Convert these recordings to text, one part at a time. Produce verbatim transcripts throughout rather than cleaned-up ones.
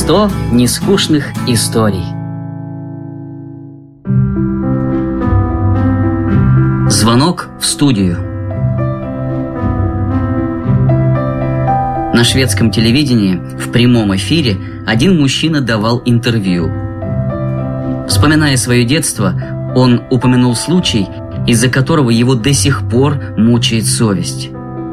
сто нескучных историй. Звонок в студию. На шведском телевидении в прямом эфире один мужчина давал интервью. Вспоминая свое детство, он упомянул случай, из-за которого его до сих пор мучает совесть.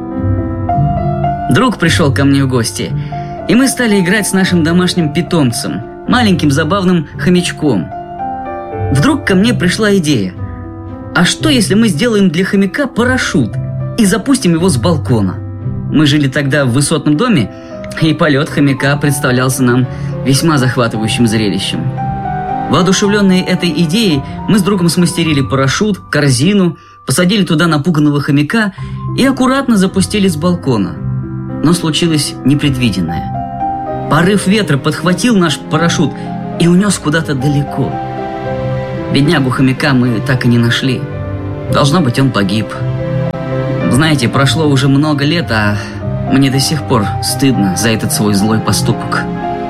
Друг пришел ко мне в гости, и мы стали играть с нашим домашним питомцем, маленьким забавным хомячком. Вдруг ко мне пришла идея: а что, если мы сделаем для хомяка парашют и запустим его с балкона? Мы жили тогда в высотном доме, и полет хомяка представлялся нам весьма захватывающим зрелищем. Воодушевленные этой идеей, мы с другом смастерили парашют, корзину, посадили туда напуганного хомяка и аккуратно запустили с балкона. Но случилось непредвиденное. Порыв ветра подхватил наш парашют и унес куда-то далеко. Беднягу хомяка мы так и не нашли. Должно быть, он погиб. Знаете, прошло уже много лет, а мне до сих пор стыдно за этот свой злой поступок.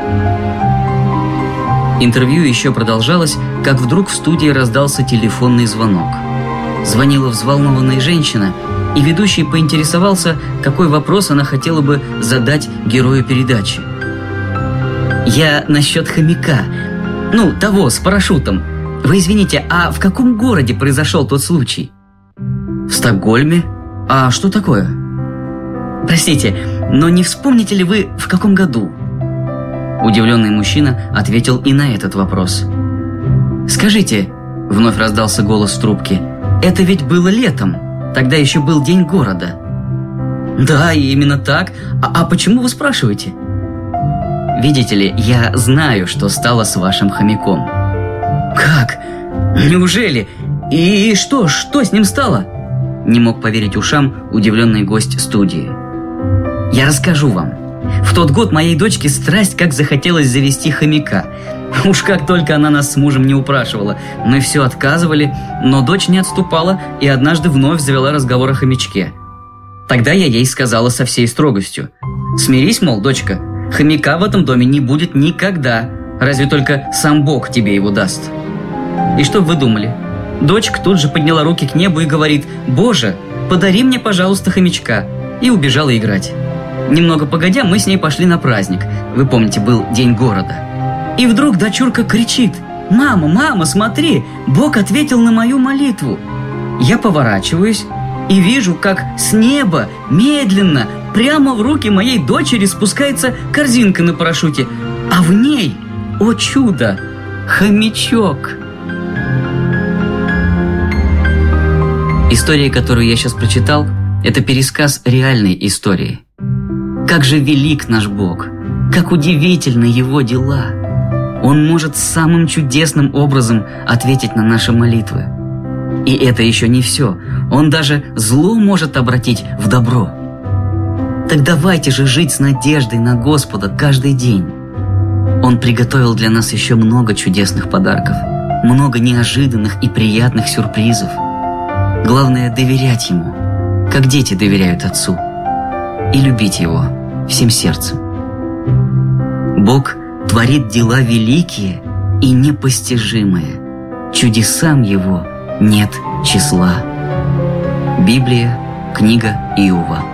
Интервью еще продолжалось, как вдруг в студии раздался телефонный звонок. Звонила взволнованная женщина, и ведущий поинтересовался, какой вопрос она хотела бы задать герою передачи. «Я насчет хомяка. Ну, того, с парашютом. Вы извините, а в каком городе произошел тот случай?» «В Стокгольме. А что такое?» «Простите, но не вспомните ли вы, в каком году?» Удивленный мужчина ответил и на этот вопрос. «Скажите», — вновь раздался голос в трубке, — «это ведь было летом. Тогда еще был День города». «Да, именно так. А, а почему вы спрашиваете?» «Видите ли, я знаю, что стало с вашим хомяком». «Как? Неужели? И что, что с ним стало?» Не мог поверить ушам удивленный гость студии. «Я расскажу вам. В тот год моей дочке страсть как захотелось завести хомяка. Уж как только она нас с мужем не упрашивала, мы все отказывали, но дочь не отступала и однажды вновь завела разговор о хомячке. Тогда я ей сказала со всей строгостью: смирись, мол, дочка, хомяка в этом доме не будет никогда, разве только сам Бог тебе его даст. И что вы думали? Дочка тут же подняла руки к небу и говорит: «Боже, подари мне, пожалуйста, хомячка», и убежала играть. Немного погодя, мы с ней пошли на праздник. Вы помните, был День города. И вдруг дочурка кричит: «Мама, мама, смотри, Бог ответил на мою молитву». Я поворачиваюсь и вижу, как с неба медленно прямо в руки моей дочери спускается корзинка на парашюте, а в ней, о чудо, хомячок. История, которую я сейчас прочитал, это пересказ реальной истории. Как же велик наш Бог, как удивительны Его дела. Он может самым чудесным образом ответить на наши молитвы. И это еще не все. Он даже зло может обратить в добро. Так давайте же жить с надеждой на Господа каждый день. Он приготовил для нас еще много чудесных подарков, много неожиданных и приятных сюрпризов. Главное – доверять Ему, как дети доверяют Отцу, и любить Его всем сердцем. Бог творит дела великие и непостижимые. Чудесам Его нет числа. Библия, книга Иова.